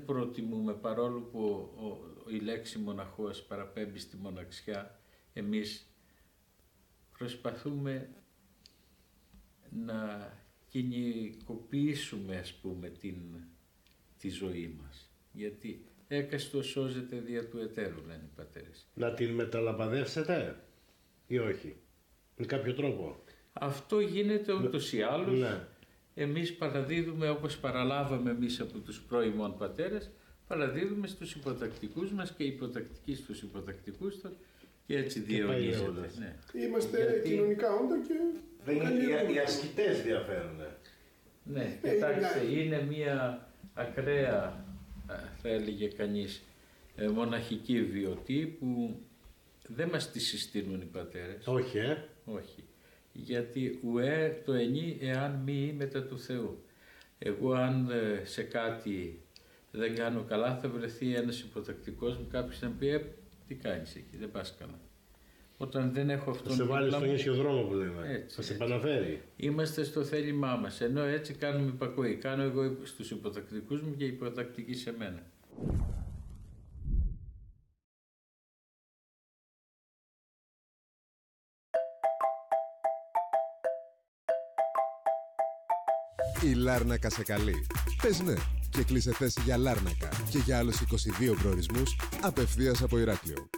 προτιμούμε, παρόλο που η λέξη μοναχός παραπέμπει στη μοναξιά, εμείς προσπαθούμε να κοινικοποιήσουμε, ας πούμε, τη ζωή μας. Γιατί έκαστος σώζεται δια του εταίρου, λένε οι πατέρες. Να την μεταλαμπαδεύσετε ή όχι, με κάποιο τρόπο? Αυτό γίνεται ούτως ή άλλως. Ναι. Εμείς παραδίδουμε, όπως παραλάβαμε εμείς από τους πρώιμων πατέρες, παραδίδουμε στους υποτακτικούς μας και οι υποτακτικοί στους υποτακτικούς τους και έτσι διαιωνίζεται. Ναι. Είμαστε κοινωνικά όντα και... Οι ασκητές διαφέρουν. Ναι, κοιτάξτε, είναι μια ακραία, θα έλεγε κανείς, μοναχική βιωτή που δεν μας τη συστήνουν οι πατέρες. Όχι, Όχι. Γιατί ουέ το ενή εάν μη μετά του Θεού. Εγώ αν σε κάτι δεν κάνω καλά, θα βρεθεί ένας υποτακτικός μου, κάποιος να πει τι κάνεις εκεί, δεν πας καλά. Όταν δεν έχω αυτόν θα σε βάλει στον ίσιο δρόμο που λέμε, έτσι, θα σε επαναφέρει. Είμαστε στο θέλημά μας, ενώ έτσι κάνουμε υπακοή. Κάνω εγώ στους υποτακτικούς μου και οι υποτακτικοί σε μένα. Η Λάρνακα σε καλεί. Πες ναι και κλείσε θέση για Λάρνακα και για άλλους 22 προορισμούς απευθείας από Ηράκλειο.